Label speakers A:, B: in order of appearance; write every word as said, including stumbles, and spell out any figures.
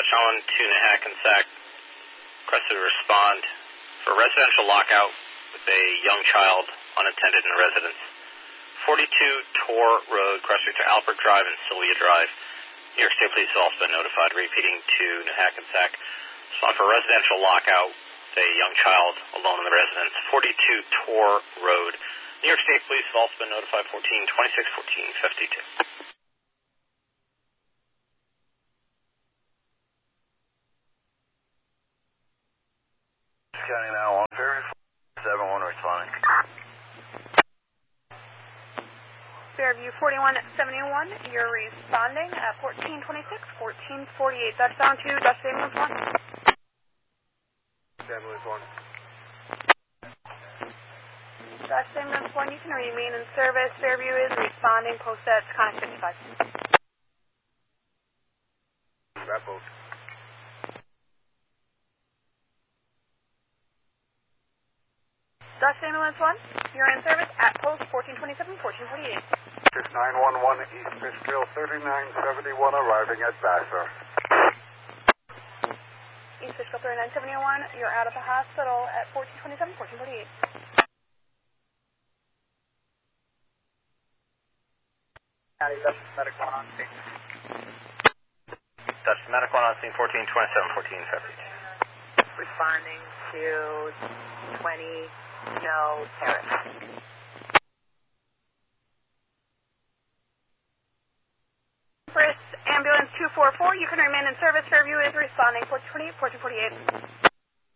A: Allen to Nahackensack. Requested to respond for residential lockout with a young child unattended in residence. forty-two Tor Road, crossing to Albert Drive and Sylvia Drive. New York State Police has also been notified, repeating to Nahackensack. Respond for residential lockout with a young child alone in the residence. forty-two Tor Road. New York State Police have also been notified, fourteen twenty-six, fourteen fifty-two.
B: County now on Ferry seven one responding.
C: Fairview forty-one seventy-one, you're responding at fourteen twenty-six, fourteen forty-eight. That's down to Dutch Ambulance one.
B: Ambulance one.
C: Dutch Ambulance one, you can remain in service. Fairview is responding, post at Conic fifty-five.
B: That boat.
C: Dutch Ambulance one, you're in service at post fourteen twenty-seven, fourteen forty-eight.
B: six nine one one East Fishkill thirty-nine seventy-one arriving at Vassar.
C: East Fishkill thirty-nine seventy-one, you're out of the hospital at fourteen twenty-seven, fourteen forty-eight.
B: Dutch Medical on scene.
A: Dutch Medical on scene, fourteen twenty-seven, fourteen fifty-two.
D: Responding to twenty No Terrace.
C: First Ambulance two four four, you can remain in service. Fairview is responding, fourteen twenty-eight, fourteen forty-eight.